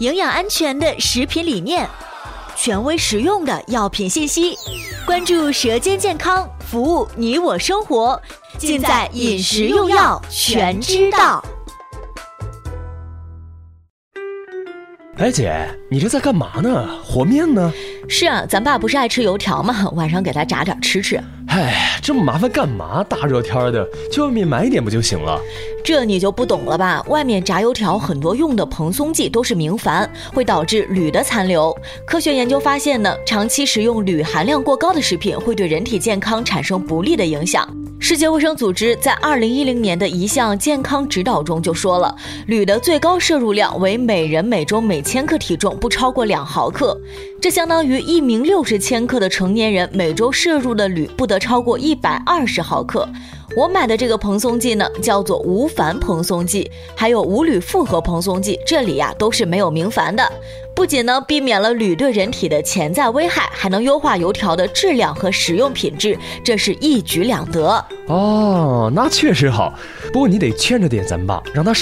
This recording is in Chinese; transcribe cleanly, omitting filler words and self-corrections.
营养安全的食品理念，权威实用的药品信息，关注舌尖健康，服务你我生活，尽在饮食用药全知道。 哎姐，你这在干嘛呢？和面呢？ 是啊，咱爸不是爱吃油条吗？晚上给他炸点吃吃。 哎，这么麻烦干嘛？大热天的，去外面买点不就行了？ 这你就不懂了吧？外面炸油条很多用的蓬松剂都是明矾，会导致铝的残留。科学研究发现呢，长期食用铝含量过高的食品会对人体健康产生不利的影响。世界卫生组织在2010年的一项健康指导中就说了，铝的最高摄入量为每人每周每千克体重不超过2毫克，这相当于1名60千克的成年人每周摄入的铝不得超过120毫克。我买的这个蓬松剂呢，叫做无矾蓬松剂，还有无铝复合蓬松剂，这里都是没有明矾的。不仅呢避免了铝对人体的潜在危害，还能优化油条的质量和食用品质，这是一举两得。 哦，那确实好。不过你得劝着点咱爸，让他